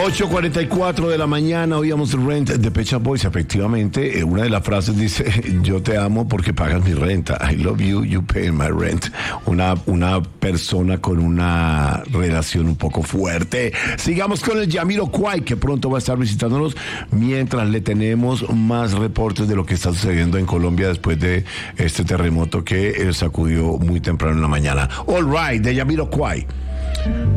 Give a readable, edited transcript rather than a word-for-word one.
8:44 de la mañana, oíamos Rent de Pet Shop Boys. Efectivamente, una de las frases dice: yo te amo porque pagas mi renta. I love you, you pay my rent. Una persona con una relación un poco fuerte. Sigamos con el Jamiroquai, que pronto va a estar visitándonos, mientras le tenemos más reportes de lo que está sucediendo en Colombia después de este terremoto que sacudió muy temprano en la mañana. All right, de Jamiroquai.